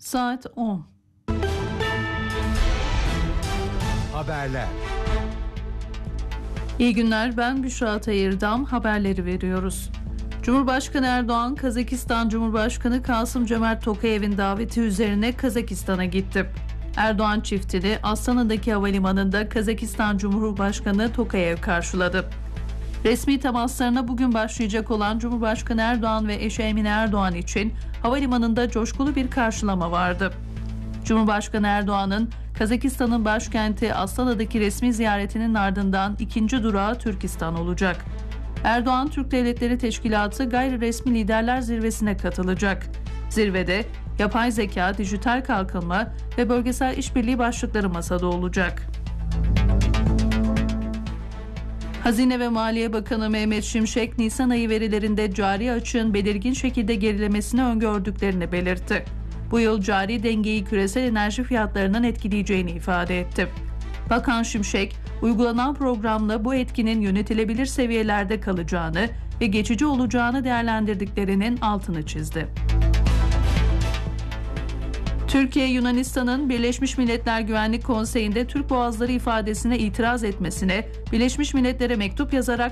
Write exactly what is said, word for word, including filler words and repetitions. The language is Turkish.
Saat on. Haberler. İyi günler, ben Büşra Tayırdam. Haberleri veriyoruz. Cumhurbaşkanı Erdoğan, Kazakistan Cumhurbaşkanı Kasım-Cömert Tokayev'in daveti üzerine Kazakistan'a gitti. Erdoğan çiftini Astana'daki havalimanında Kazakistan Cumhurbaşkanı Tokayev karşıladı. Resmi temaslarına bugün başlayacak olan Cumhurbaşkanı Erdoğan ve eşi Emine Erdoğan için havalimanında coşkulu bir karşılama vardı. Cumhurbaşkanı Erdoğan'ın Kazakistan'ın başkenti Astana'daki resmi ziyaretinin ardından ikinci durağı Türkistan olacak. Erdoğan, Türk Devletleri Teşkilatı Gayri Resmi Liderler Zirvesi'ne katılacak. Zirvede yapay zeka, dijital kalkınma ve bölgesel işbirliği başlıkları masada olacak. Hazine ve Maliye Bakanı Mehmet Şimşek, Nisan ayı verilerinde cari açığın belirgin şekilde gerilemesini öngördüklerini belirtti. Bu yıl cari dengeyi küresel enerji fiyatlarının etkileyeceğini ifade etti. Bakan Şimşek, uygulanan programla bu etkinin yönetilebilir seviyelerde kalacağını ve geçici olacağını değerlendirdiklerinin altını çizdi. Türkiye, Yunanistan'ın Birleşmiş Milletler Güvenlik Konseyi'nde Türk Boğazları ifadesine itiraz etmesine Birleşmiş Milletler'e mektup yazarak